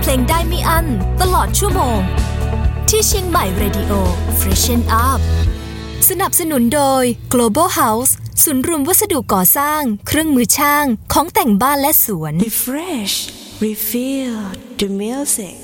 เพลงได้ไม่อั้นตลอดชั่วโมงที่เชียงใหม่ Radio Freshen Up สนับสนุนโดย Global House ศูนย์รวมวัสดุก่อสร้างเครื่องมือช่างของแต่งบ้านและสวน Refresh, refill the music